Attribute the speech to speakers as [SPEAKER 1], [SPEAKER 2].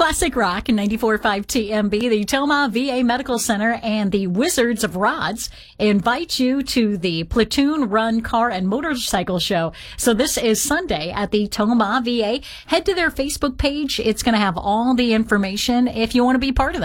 [SPEAKER 1] Classic Rock and 94.5 TMB, the Toma VA Medical Center and the Wizards of Rods invite you to the Platoon Run Car and Motorcycle Show. So this is Sunday at the Toma VA. Head to their Facebook page. It's going to have all the information if you want to be part of that.